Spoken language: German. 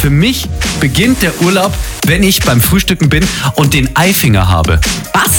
Für mich beginnt der Urlaub, wenn ich beim Frühstücken bin und den Eifinger habe. Was?